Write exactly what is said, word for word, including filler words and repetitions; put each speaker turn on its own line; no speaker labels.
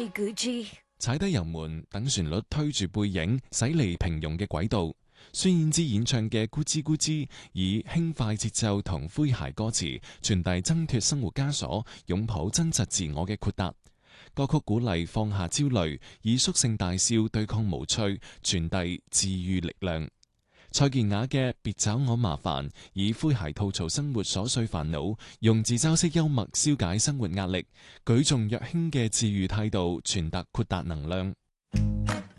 Gucci。
踩低油門，等旋律推住背影駛離平庸嘅軌道。孫燕姿演唱嘅《咕吱咕吱》，以輕快節奏同詼諧歌詞，傳遞掙脫生活枷鎖、擁抱真實自我嘅豁達。歌曲鼓勵放下焦慮，以率性大笑對抗無趣，傳遞治癒力量。蔡健雅嘅《別找我麻煩》，以詼諧吐槽生活瑣碎煩惱，用自嘲式幽默消解生活壓力，舉重若輕嘅治癒態度，傳達豁達能量。